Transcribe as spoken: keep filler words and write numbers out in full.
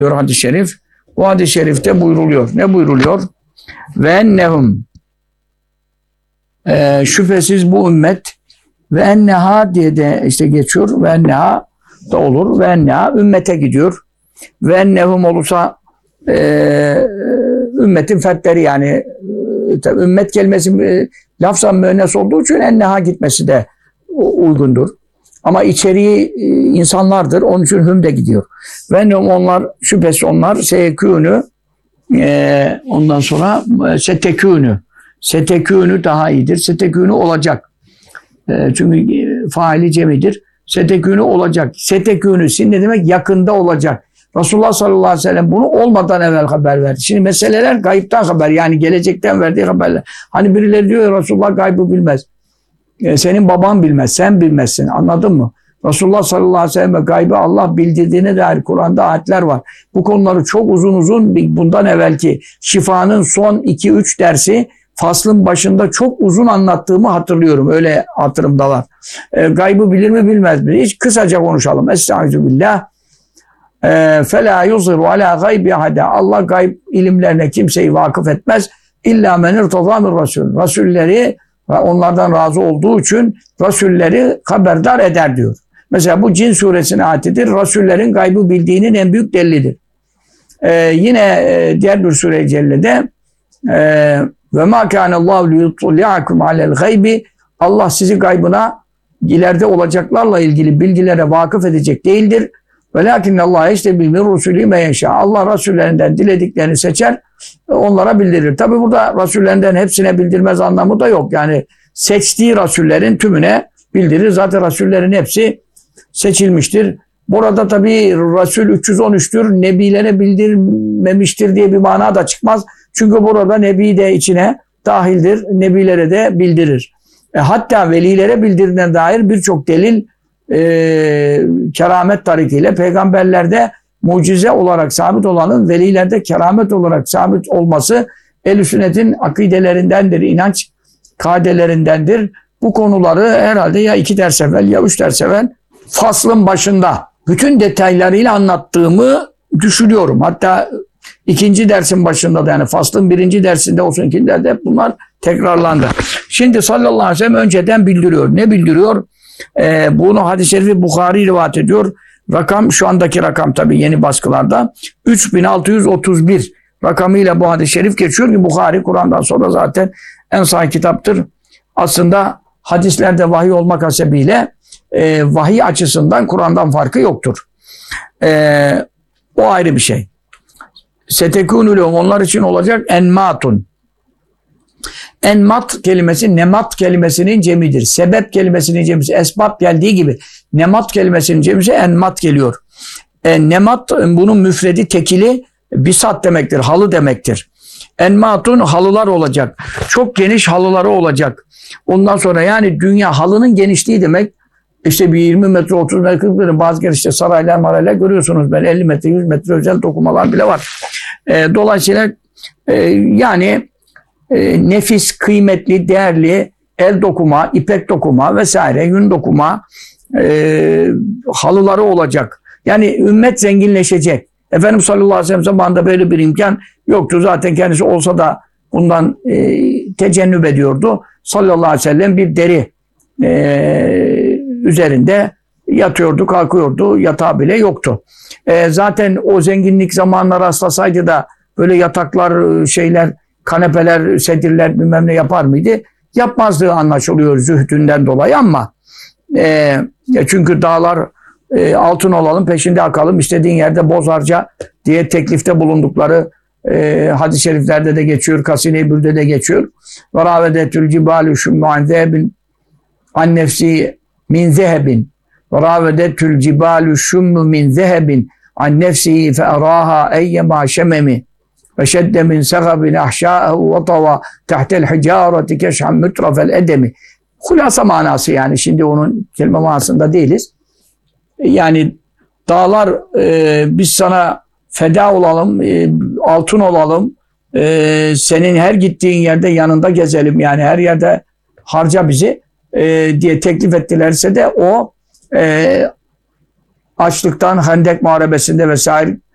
diyor hadis-i şerif. Bu hadis-i şerifte buyruluyor. Ne buyruluyor? Ve ennehum e, şüphesiz bu ümmet ve enneha diye de işte geçiyor. Ve enneha da olur. Ve enneha ümmete gidiyor. Ve ennehum olursa e, ümmetin fertleri yani e, ümmet kelimesi e, lafzan müennes olduğu için enneha gitmesi de uygundur. Ama içeriği e, insanlardır. Onun için hüm de gidiyor. Ve ennehum onlar şüphesiz onlar seyekûnü e, ondan sonra e, setekûnü setekûnü daha iyidir. Setekûnü olacak. E, çünkü e, faili cemidir. Setekûnü olacak. Setekûnü sin ne demek? Yakında olacak. Resulullah sallallahu aleyhi ve sellem bunu olmadan evvel haber verdi. Şimdi meseleler gayipten haber. Yani gelecekten verdiği haberler. Hani birileri diyor ya Resulullah gaybı bilmez. E, senin baban bilmez. Sen bilmezsin. Anladın mı? Resulullah sallallahu aleyhi ve sellem gaybı Allah bildirdiğine dair Kur'an'da ayetler var. Bu konuları çok uzun uzun bundan evvelki şifanın son iki üç dersi faslın başında çok uzun anlattığımı hatırlıyorum. Öyle hatırımda var. E, gaybı bilir mi bilmez mi? Hiç kısaca konuşalım. Estağfirullah. فَلَا يُظْهِرُ عَلَى غَيْبِ اَحَدًا Allah gayb ilimlerine kimseyi vakıf etmez. İlla men irtazâ min rasûl. Rasulleri ve onlardan razı olduğu için Rasulleri haberdar eder diyor. Mesela bu Cin suresinin ayetidir. Rasullerin gaybı bildiğinin en büyük delilidir. Ee, yine e, diğer bir sure-i cellede ve mâ kânallâhu liyutli'akum alel gaybi Allah sizi gaybına ileride olacaklarla ilgili bilgilere vakıf edecek değildir. Velakinne Allah işte bilmir rusulü meyeşâ. Allah rasullerinden dilediklerini seçer, onlara bildirir. Tabi burada rasullerinden hepsine bildirmez anlamı da yok. Yani seçtiği rasullerin tümüne bildirir. Zaten rasullerin hepsi seçilmiştir. Burada tabi Resul üç yüz on üç'tür. Nebilere bildirmemiştir diye bir mana da çıkmaz. Çünkü burada Nebi de içine dahildir. Nebilere de bildirir. E, hatta velilere bildirdiğine dair birçok delil e, keramet tarikiyle peygamberlerde mucize olarak sabit olanın velilerde keramet olarak sabit olması ehl-i sünnetin akidelerindendir, inanç kaidelerindendir. Bu konuları herhalde ya iki ders evvel ya üç ders evvel faslın başında bütün detaylarıyla anlattığımı düşünüyorum. Hatta ikinci dersin başında da yani faslın birinci dersinde olsun ikinci derste hep bunlar tekrarlandı. Şimdi sallallahu aleyhi ve sellem önceden bildiriyor. Ne bildiriyor? Ee, bunu hadis-i şerifi Bukhari rivayet ediyor. Rakam şu andaki rakam tabii yeni baskılarda üç bin altı yüz otuz bir rakamıyla bu hadis-i şerif geçiyor ki Bukhari Kur'an'dan sonra zaten en sahih kitaptır. Aslında hadislerde vahiy olmak hasebiyle e, vahiy açısından Kur'an'dan farkı yoktur. E, o ayrı bir şey. Setekûnü onlar için olacak enmatun. Enmat kelimesi nemat kelimesinin cemidir. Sebep kelimesinin cemisi esbab geldiği gibi nemat kelimesinin cemisi enmat geliyor. E, nemat bunun müfredi tekili bisat demektir. Halı demektir. Enmatun halılar olacak. Çok geniş halıları olacak. Ondan sonra yani dünya halının genişliği demek. İşte bir yirmi metre, otuz metre, kırk metre bazı yer işte saraylar maraylar görüyorsunuz. Ben elli metre, yüz metre özel dokumalar bile var. E, dolayısıyla e, yani e, nefis, kıymetli, değerli el dokuma, ipek dokuma vesaire, yün dokuma e, halıları olacak. Yani ümmet zenginleşecek. Efendimiz sallallahu aleyhi ve sellem zamanında böyle bir imkan yoktu. Zaten kendisi olsa da bundan e, tecennüp ediyordu. Sallallahu aleyhi ve sellem bir deri e, üzerinde yatıyordu, kalkıyordu. Yatağı bile yoktu. E, zaten o zenginlik zamanına rastlasaydı da böyle yataklar, şeyler, kanepeler, sedirler bilmem ne yapar mıydı? Yapmazdığı anlaşılıyor zühdünden dolayı ama e, çünkü dağlar e, altın olalım, peşinde akalım, istediğin yerde boz harca diye teklifte bulundukları e, hadis-i şeriflerde de geçiyor, Kasine-i Bür'de de geçiyor. Ve ravedetül cibalü şümmü an zehebin an nefsi min zehebin ve ravedetül cibalü şümmü min zehebin an nefsihi fe araha eyyema şememi ve şedde min segabin ahşâehu ve tava tahtel hicâreti keşhan mütrafel edemi. Hulasa manası yani şimdi onun kelime manasında değiliz. Yani dağlar e, biz sana feda olalım, e, altın olalım, e, senin her gittiğin yerde yanında gezelim yani her yerde harca bizi e, diye teklif ettilerse de o e, açlıktan Hendek Muharebesi'nde vesaire